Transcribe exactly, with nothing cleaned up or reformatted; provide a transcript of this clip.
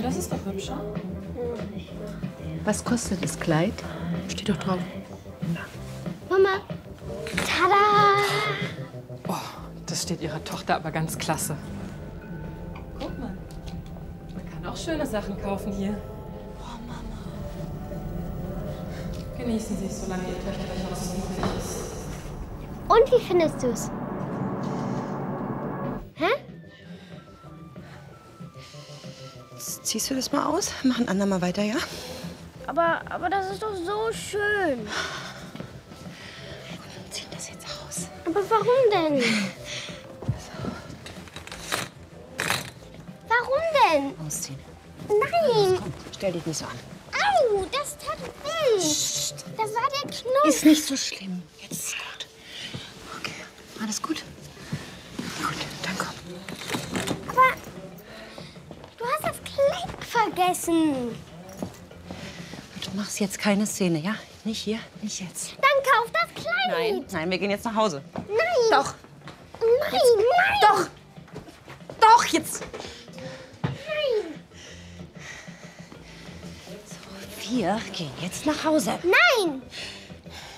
das ist doch hübsch. Was kostet das Kleid? Steht doch drauf. Mama. Tada! Oh, das steht ihrer Tochter aber ganz klasse. Guck mal. Man kann auch schöne Sachen kaufen hier. Oh, Mama. Genießen Sie es, solange Ihr Töchterchen aus dem Übrig ist. Und wie findest du's? Hä? Ziehst du das mal aus? Mach ein andermal weiter, ja? Aber, aber das ist doch so schön. Zieh das jetzt aus. Aber warum denn? Warum denn? Ausziehen. Nein! Komm, stell dich nicht so an. Au, das tat weh. Das war der Knopf. Ist nicht so schlimm. Jetzt ist es gut. Okay, alles gut? Gut, dann komm. Aber du hast das Kleid vergessen. Du machst jetzt keine Szene, ja? Nicht hier, nicht jetzt. Dann kauf das Kleid. Nein, nein, wir gehen jetzt nach Hause. Nein. Doch. Nein, nein. Doch. Doch, jetzt. Nein. So, wir gehen jetzt nach Hause. Nein.